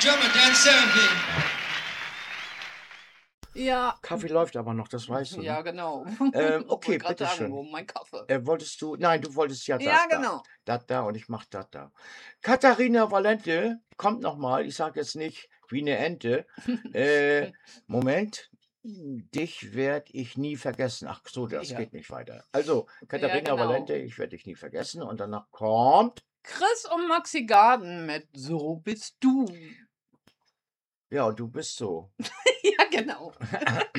drummer, Dan Seventeen. Ja. Kaffee läuft aber noch, das weißt du. Ja, Ne? genau. Okay, Grad sagen, bitteschön. wo mein Kaffee? Wolltest du, nein, du wolltest ja Ja, das da. genau. Das da und ich mach das da. Katharina Valente kommt nochmal. Ich sage jetzt nicht wie eine Ente. Moment. Dich werde ich nie vergessen. Ach so, das Ja. geht nicht weiter. Also, Katharina genau. Valente, ich werde dich nie vergessen. Und danach kommt. Chris und Maxi Garden mit So bist du. Ja, und du bist so. Ja, genau.